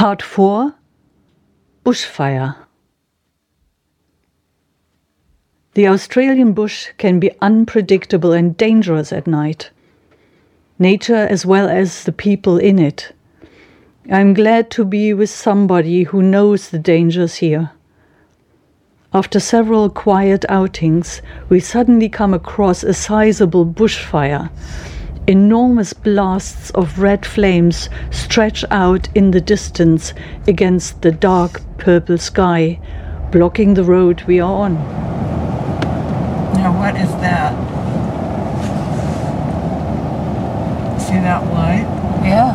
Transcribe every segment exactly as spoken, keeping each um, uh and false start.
Part four. Bushfire. The Australian bush can be unpredictable and dangerous at night. Nature as well as the people in it. I'm glad to be with somebody who knows the dangers here. After several quiet outings, we suddenly come across a sizable bushfire. Enormous blasts of red flames stretch out in the distance against the dark purple sky, blocking the road we are on. Now what is that? See that light? Yeah.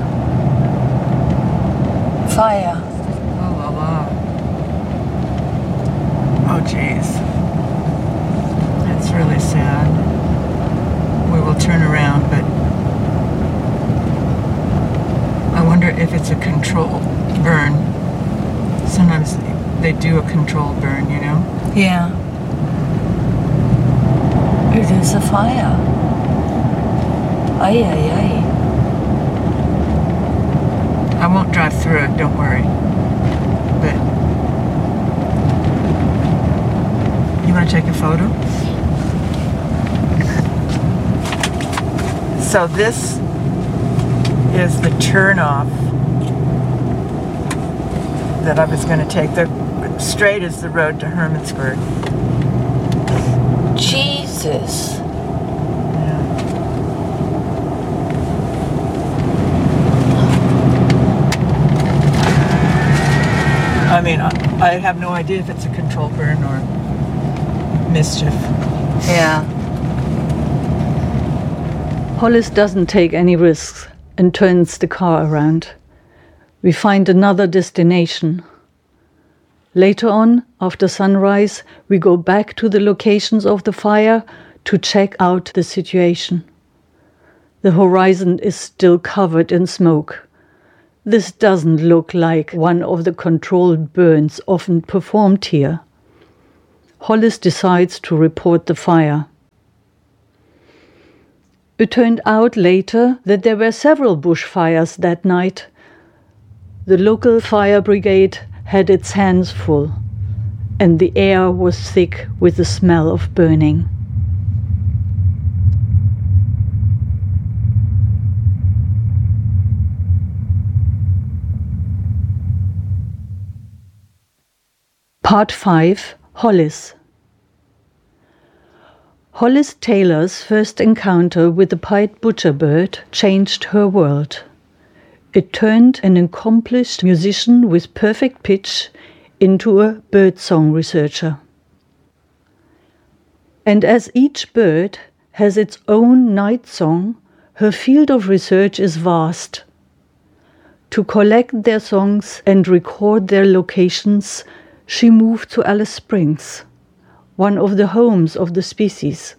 Fire. Oh, la, la. Oh, jeez. That's really sad. We will turn around, but I wonder if it's a controlled burn. Sometimes they do a controlled burn, you know? Yeah. It is a fire. Ay, ay, ay. I won't drive through it, don't worry. But you want to take a photo? So this is the turnoff that I was going to take. The straight is the road to Hermansburg. Jesus. Yeah. I mean, I, I have no idea if it's a controlled burn or mischief. Yeah. Hollis doesn't take any risks and turns the car around. We find another destination. Later on, after sunrise, we go back to the locations of the fire to check out the situation. The horizon is still covered in smoke. This doesn't look like one of the controlled burns often performed here. Hollis decides to report the fire. It turned out later that there were several bushfires that night. The local fire brigade had its hands full, and the air was thick with the smell of burning. Part five. Hollis. Hollis Taylor's first encounter with the pied butcherbird changed her world. It turned an accomplished musician with perfect pitch into a birdsong researcher. And as each bird has its own night song, her field of research is vast. To collect their songs and record their locations, she moved to Alice Springs, one of the homes of the species.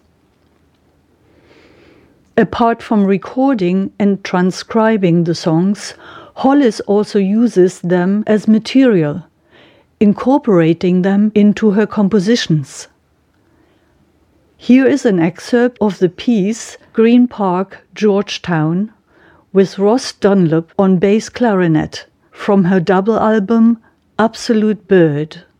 Apart from recording and transcribing the songs, Hollis also uses them as material, incorporating them into her compositions. Here is an excerpt of the piece Green Park, Georgetown, with Ross Dunlop on bass clarinet, from her double album Absolute Bird.